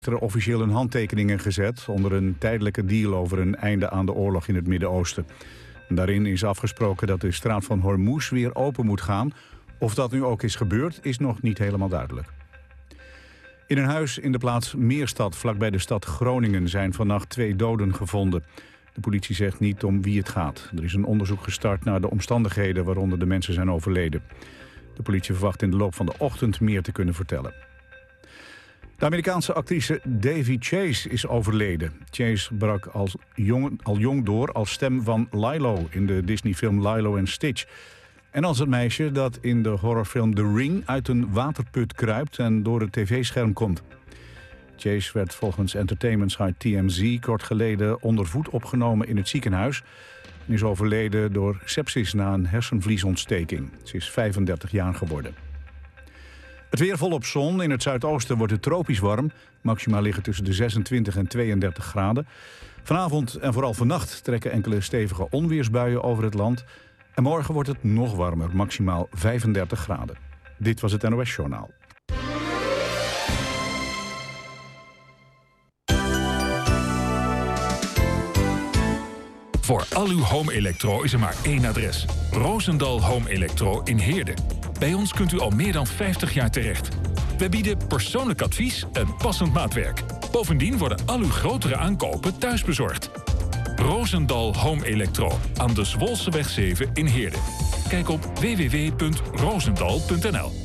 Er officieel hun handtekeningen gezet onder een tijdelijke deal over een einde aan de oorlog in het Midden-Oosten. Daarin is afgesproken dat de straat van Hormuz weer open moet gaan. Of dat nu ook is gebeurd, is nog niet helemaal duidelijk. In een huis in de plaats Meerstad, vlakbij de stad Groningen, zijn vannacht 2 doden gevonden. De politie zegt niet om wie het gaat. Er is een onderzoek gestart naar de omstandigheden waaronder de mensen zijn overleden. De politie verwacht in de loop van de ochtend meer te kunnen vertellen. De Amerikaanse actrice Davy Chase is overleden. Chase brak al jong door als stem van Lilo in de Disney-film Lilo and Stitch. En als het meisje dat in de horrorfilm The Ring uit een waterput kruipt en door het tv-scherm komt. Chase werd volgens Entertainment site TMZ kort geleden onder voet opgenomen in het ziekenhuis en is overleden door sepsis na een hersenvliesontsteking. Ze is 35 jaar geworden. Het weer volop zon. In het zuidoosten wordt het tropisch warm. Maxima liggen tussen de 26 en 32 graden. Vanavond en vooral vannacht trekken enkele stevige onweersbuien over het land. En morgen wordt het nog warmer, maximaal 35 graden. Dit was het NOS Journaal. Voor al uw home electro is er maar één adres. Roosendal Home Electro in Heerde. Bij ons kunt u al meer dan 50 jaar terecht. We bieden persoonlijk advies en passend maatwerk. Bovendien worden al uw grotere aankopen thuisbezorgd. Roosendal Home Electro aan de Zwolseweg 7 in Heerde. Kijk op www.roosendal.nl.